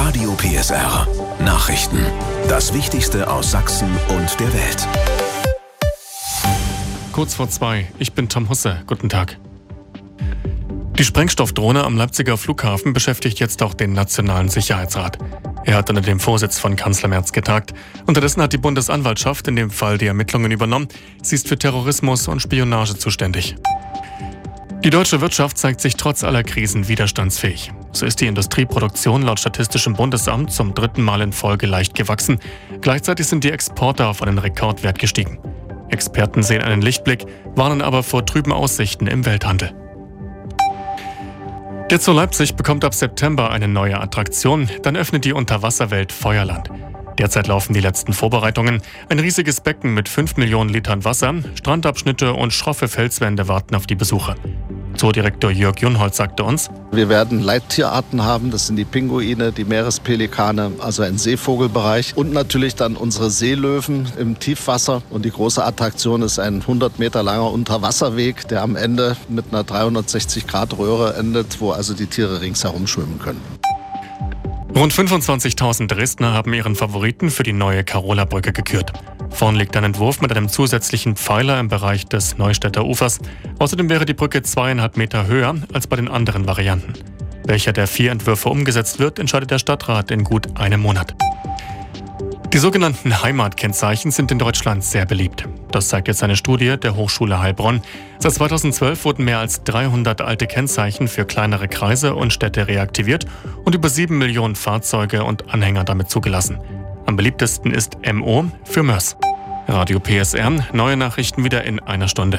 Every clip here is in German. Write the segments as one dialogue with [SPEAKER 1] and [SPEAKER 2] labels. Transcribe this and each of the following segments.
[SPEAKER 1] Radio PSR. Nachrichten. Das Wichtigste aus Sachsen und der Welt.
[SPEAKER 2] Kurz vor 2. Ich bin Tom Husse. Guten Tag. Die Sprengstoffdrohne am Leipziger Flughafen beschäftigt jetzt auch den Nationalen Sicherheitsrat. Er hat unter dem Vorsitz von Kanzler Merz getagt. Unterdessen hat die Bundesanwaltschaft in dem Fall die Ermittlungen übernommen. Sie ist für Terrorismus und Spionage zuständig. Die deutsche Wirtschaft zeigt sich trotz aller Krisen widerstandsfähig. So ist die Industrieproduktion laut Statistischem Bundesamt zum 3. Mal in Folge leicht gewachsen. Gleichzeitig sind die Exporte auf einen Rekordwert gestiegen. Experten sehen einen Lichtblick, warnen aber vor trüben Aussichten im Welthandel. Der Zoo Leipzig bekommt ab September eine neue Attraktion, dann öffnet die Unterwasserwelt Feuerland. Derzeit laufen die letzten Vorbereitungen. Ein riesiges Becken mit 5 Millionen Litern Wasser, Strandabschnitte und schroffe Felswände warten auf die Besucher. Zoodirektor Jörg Junholz sagte uns:
[SPEAKER 3] Wir werden Leittierarten haben, das sind die Pinguine, die Meerespelikane, also ein Seevogelbereich und natürlich dann unsere Seelöwen im Tiefwasser. Und die große Attraktion ist ein 100 Meter langer Unterwasserweg, der am Ende mit einer 360-Grad-Röhre endet, wo also die Tiere ringsherum schwimmen können.
[SPEAKER 2] Rund 25.000 Dresdner haben ihren Favoriten für die neue Karola-Brücke gekürt. Vorn liegt ein Entwurf mit einem zusätzlichen Pfeiler im Bereich des Neustädter Ufers. Außerdem wäre die Brücke 2,5 Meter höher als bei den anderen Varianten. Welcher der 4 Entwürfe umgesetzt wird, entscheidet der Stadtrat in gut einem Monat. Die sogenannten Heimatkennzeichen sind in Deutschland sehr beliebt. Das zeigt jetzt eine Studie der Hochschule Heilbronn. Seit 2012 wurden mehr als 300 alte Kennzeichen für kleinere Kreise und Städte reaktiviert und über 7 Millionen Fahrzeuge und Anhänger damit zugelassen. Am beliebtesten ist MO für Mörs. Radio PSR, neue Nachrichten wieder in einer Stunde.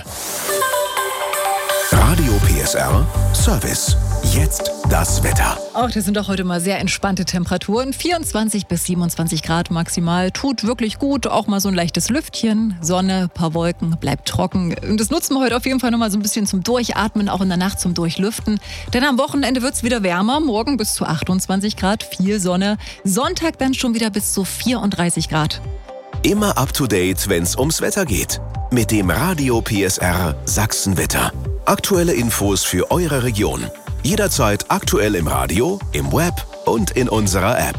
[SPEAKER 1] Radio PSR Service. Jetzt das Wetter.
[SPEAKER 4] Auch das sind doch heute mal sehr entspannte Temperaturen. 24 bis 27 Grad maximal. Tut wirklich gut. Auch mal so ein leichtes Lüftchen. Sonne, paar Wolken, bleibt trocken. Und das nutzen wir heute auf jeden Fall nochmal so ein bisschen zum Durchatmen, auch in der Nacht zum Durchlüften. Denn am Wochenende wird es wieder wärmer. Morgen bis zu 28 Grad, viel Sonne. Sonntag dann schon wieder bis zu 34 Grad.
[SPEAKER 1] Immer up to date, wenn es ums Wetter geht. Mit dem Radio PSR Sachsenwetter. Aktuelle Infos für eure Region. Jederzeit aktuell im Radio, im Web und in unserer App.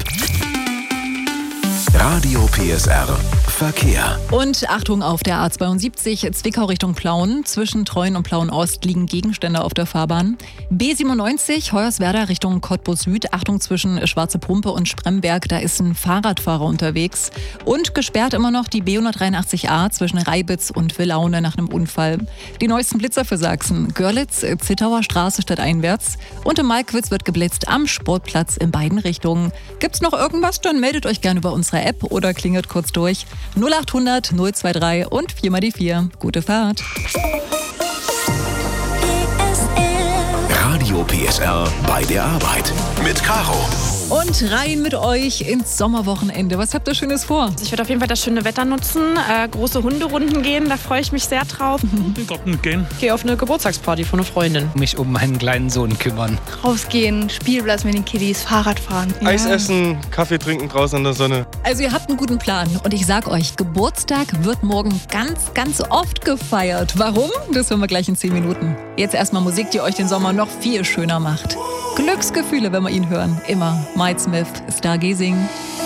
[SPEAKER 1] Radio PSR Verkehr.
[SPEAKER 4] Und Achtung auf der A72 Zwickau Richtung Plauen. Zwischen Treuen und Plauen-Ost liegen Gegenstände auf der Fahrbahn. B97 Hoyerswerda Richtung Cottbus Süd. Achtung zwischen Schwarze Pumpe und Spremberg. Da ist ein Fahrradfahrer unterwegs. Und gesperrt immer noch die B183a zwischen Reibitz und Villaune nach einem Unfall. Die neuesten Blitzer für Sachsen. Görlitz, Zittauer Straße stadteinwärts. Und im Malkwitz wird geblitzt am Sportplatz in beiden Richtungen. Gibt's noch irgendwas? Dann meldet euch gerne über unsere App oder klingelt kurz durch. 0800 023 und 4 mal die 4. Gute Fahrt.
[SPEAKER 1] Radio PSR bei der Arbeit mit Caro.
[SPEAKER 4] Und rein mit euch ins Sommerwochenende. Was habt ihr Schönes vor?
[SPEAKER 5] Ich werde auf jeden Fall das schöne Wetter nutzen, große Hunderunden gehen, da freue ich mich sehr drauf.
[SPEAKER 6] In den Garten gehen.
[SPEAKER 5] Gehe auf eine Geburtstagsparty von einer Freundin.
[SPEAKER 6] Mich um meinen kleinen Sohn kümmern.
[SPEAKER 7] Rausgehen, Spielplatz mit den Kiddies, Fahrrad fahren.
[SPEAKER 8] Eis essen, Kaffee trinken draußen in der Sonne.
[SPEAKER 4] Also ihr habt einen guten Plan und ich sag euch, Geburtstag wird morgen ganz, ganz oft gefeiert. Warum? Das hören wir gleich in 10 Minuten. Jetzt erstmal Musik, die euch den Sommer noch viel schöner macht. Glücksgefühle, wenn wir ihn hören. Immer. Mike Smith, Stargazing.